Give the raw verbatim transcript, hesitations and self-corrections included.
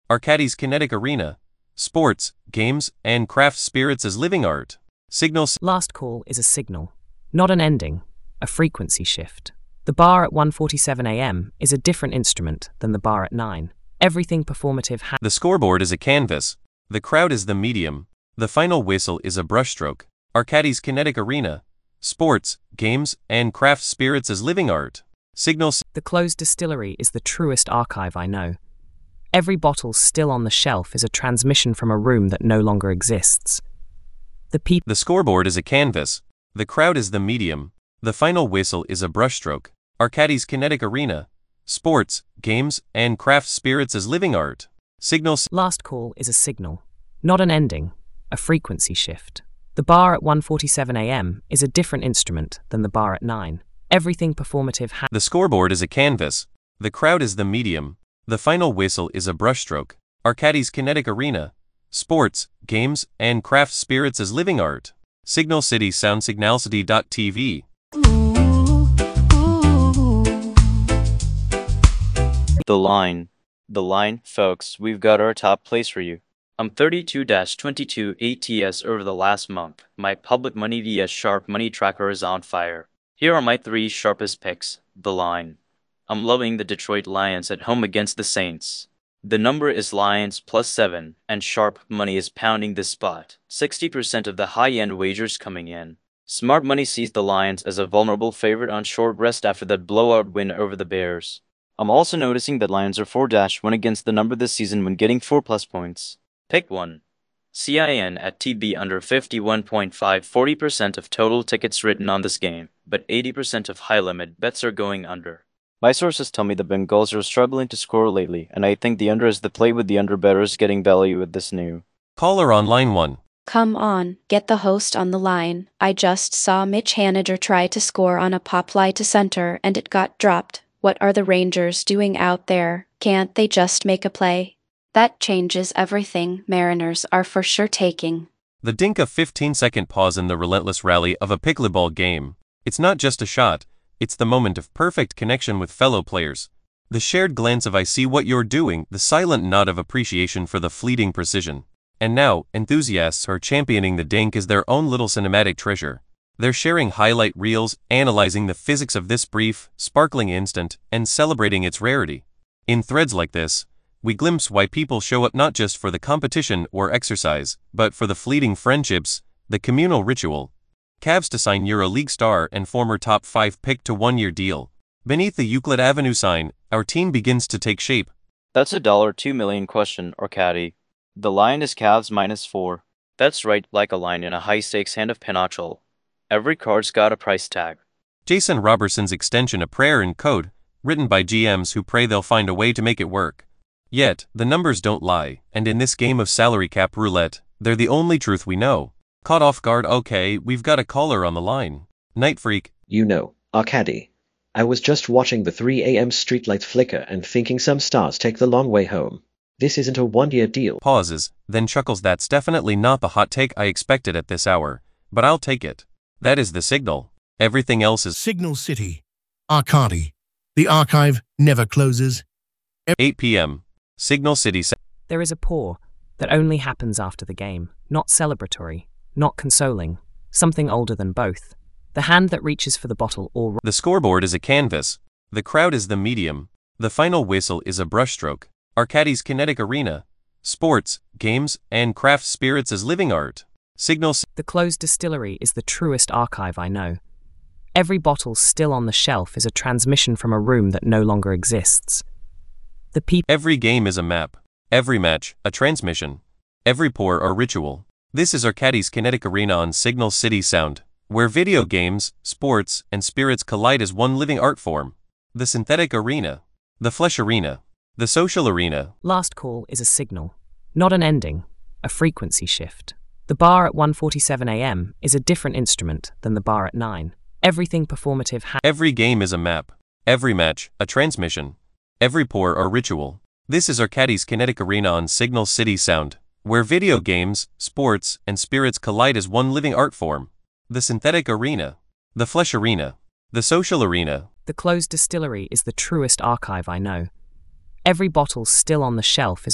Arcadis Kinetic Arena. Sports, games, and craft spirits as living art. Signal. Last call is a signal, not an ending, a frequency shift. The bar at one forty-seven a m is a different instrument than the bar at nine. Everything performative ha- The scoreboard is a canvas. The crowd is the medium. The final whistle is a brushstroke. Arcadis Kinetic Arena. Sports, games, and craft spirits as living art. Signal. The closed distillery is the truest archive I know. Every bottle still on the shelf is a transmission from a room that no longer exists. The people. The scoreboard is a canvas. The crowd is the medium. The final whistle is a brushstroke. Arcadis Kinetic Arena. Sports, games, and craft spirits as living art. Signal. Last call is a signal, not an ending, a frequency shift. The bar at one forty-seven a m is a different instrument than the bar at nine. Everything performative ha- The scoreboard is a canvas. The crowd is the medium. The final whistle is a brushstroke. Arcadis Kinetic Arena. Sports, games, and craft spirits as living art. Signal City Sound Signalcity dot T V. The line. The line, folks, we've got our top place for you. I'm thirty-two twenty-two A T S over the last month. My public money via Sharp Money Tracker is on fire. Here are my three sharpest picks. The line. I'm loving the Detroit Lions at home against the Saints. The number is Lions plus seven, and Sharp Money is pounding this spot. sixty percent of the high-end wagers coming in. Smart Money sees the Lions as a vulnerable favorite on short rest after that blowout win over the Bears. I'm also noticing that Lions are four one against the number this season when getting four plus points. Pick one. C I N at T B under fifty-one point five, forty percent of total tickets written on this game, but eighty percent of high-limit bets are going under. My sources tell me the Bengals are struggling to score lately, and I think the under is the play with the under bettors getting value with this new. Caller on line one. Come on, get the host on the line. I just saw Mitch Haniger try to score on a pop fly to center and it got dropped. What are the Rangers doing out there? Can't they just make a play? That changes everything. Mariners are for sure taking. The dink of fifteen second pause in the relentless rally of a pickleball game. It's not just a shot. It's the moment of perfect connection with fellow players. The shared glance of I see what you're doing, the silent nod of appreciation for the fleeting precision. And now, enthusiasts are championing the dink as their own little cinematic treasure. They're sharing highlight reels, analyzing the physics of this brief, sparkling instant, and celebrating its rarity. In threads like this, we glimpse why people show up not just for the competition or exercise, but for the fleeting friendships, the communal ritual. Cavs to sign EuroLeague star and former top five pick to one-year deal. Beneath the Euclid Avenue sign, our team begins to take shape. That's a dollar two million question, Arcadi. The line is Cavs minus four. That's right, like a line in a high-stakes hand of Pinochle. Every card's got a price tag. Jason Robertson's extension, a prayer in code, written by G Ms who pray they'll find a way to make it work. Yet, the numbers don't lie, and in this game of salary cap roulette, they're the only truth we know. Caught off guard. Okay, we've got a caller on the line. Night Freak. You know, Arcadi. I was just watching the three a m streetlights flicker and thinking some stars take the long way home. This isn't a one-year deal. Pauses, then chuckles. That's definitely not the hot take I expected at this hour, but I'll take it. That is the signal. Everything else is Signal City. Arcadi. The archive never closes. eight p m Signal City. There is a pour that only happens after the game, not celebratory, not consoling, something older than both. The hand that reaches for the bottle or... The scoreboard is a canvas. The crowd is the medium. The final whistle is a brushstroke. Arcadis Kinetic Arena. Sports, games, and craft spirits as living art. Signal. The closed distillery is the truest archive I know. Every bottle still on the shelf is a transmission from a room that no longer exists. The people. Every game is a map. Every match, a transmission. Every pour, a ritual. This is Arcadis Kinetic Arena on Signal City Sound, where video games, sports, and spirits collide as one living art form. The synthetic arena. The flesh arena. The social arena. Last call is a signal, not an ending, a frequency shift. The bar at one forty-seven a m is a different instrument than the bar at nine. Everything performative ha- Every game is a map. Every match, a transmission. Every pour, a ritual. This is Arcadis Kinetic Arena on Signal City Sound, where video games, sports, and spirits collide as one living art form. The synthetic arena. The flesh arena. The social arena. The closed distillery is the truest archive I know. Every bottle still on the shelf is